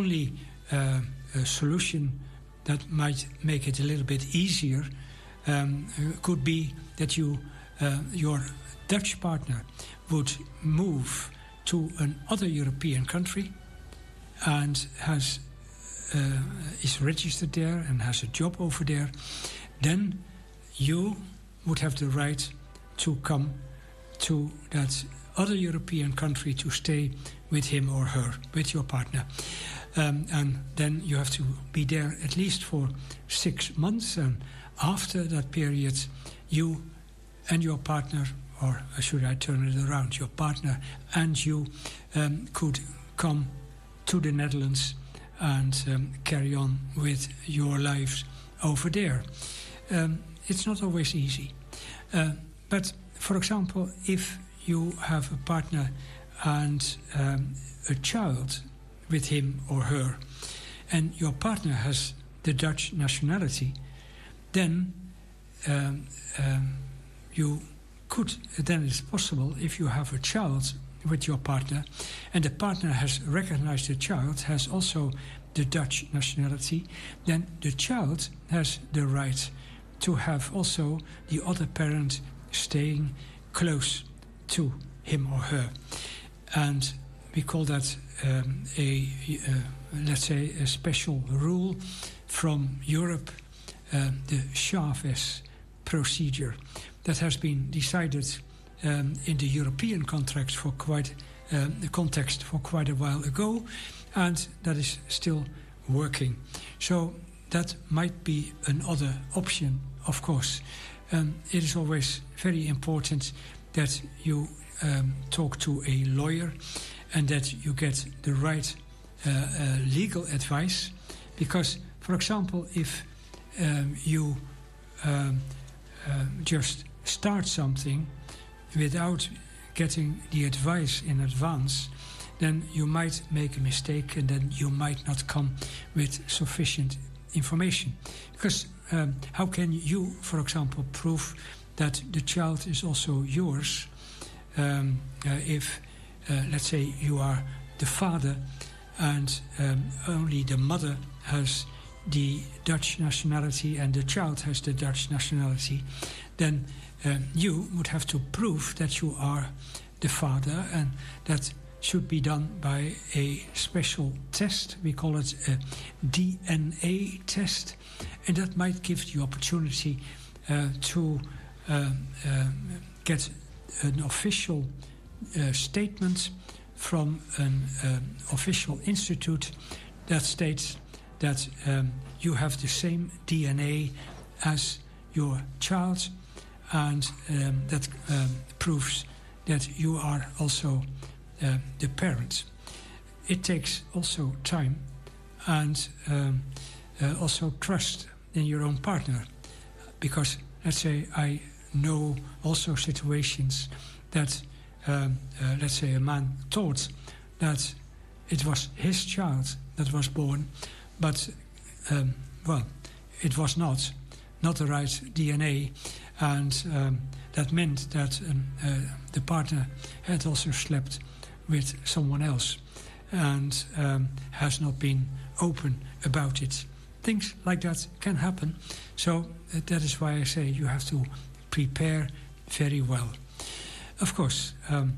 only a solution that might make it a little bit easier could be that your Dutch partner would move to another European country and is registered there and has a job over there. Then you would have the right to come to that other European country to stay with him or her, with your partner. And then you have to be there at least for 6 months. And after that period, you and your partner, or should I turn it around, your partner and you could come to the Netherlands and carry on with your lives over there. It's not always easy. But, for example, if you have a partner and a child with him or her, and your partner has the Dutch nationality, then it's possible, if you have a child with your partner, and the partner has recognized the child, has also the Dutch nationality, then the child has the right to have also the other parent staying close to him or her. And we call that let's say, a special rule from Europe, the Chavez procedure, that has been decided in the European context for quite a while ago, and that is still working. So that might be another option, of course. It is always very important that you talk to a lawyer and that you get the right legal advice, because, for example, if you just start something without getting the advice in advance, then you might make a mistake and then you might not come with sufficient information. Because how can you, for example, prove that the child is also yours if, let's say, you are the father and only the mother has the Dutch nationality and the child has the Dutch nationality? Then you would have to prove that you are the father, and that should be done by a special test. We call it a DNA test, and that might give the opportunity to get an official statement from an official institute that states that you have the same DNA as your child, and that proves that you are also the parent. It takes also time and also trust in your own partner, because, let's say, I know also situations that let's say a man thought that it was his child that was born, but well, it was not the right DNA, and that meant that the partner had also slept with someone else and has not been open about it. Things like that can happen, so that is why I say you have to prepare very well. Of course,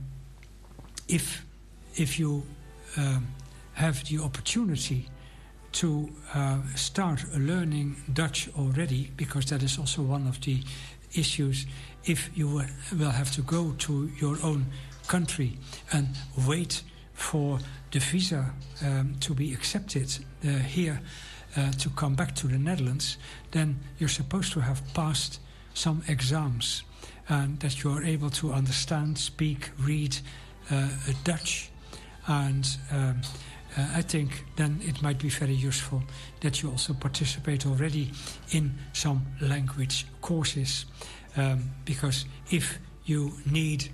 if you have the opportunity to start learning Dutch already, because that is also one of the issues, if you will have to go to your own country and wait for the visa to be accepted here to come back to the Netherlands, then you're supposed to have passed some exams and that you are able to understand, speak, read Dutch, and I think then it might be very useful that you also participate already in some language courses, because if you need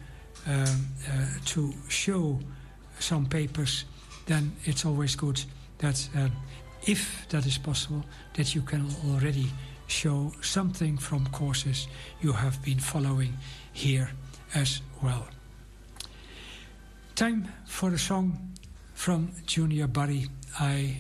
to show some papers, then it's always good that if that is possible, that you can already show something from courses you have been following here as well. Time for a song from Junior Barry. I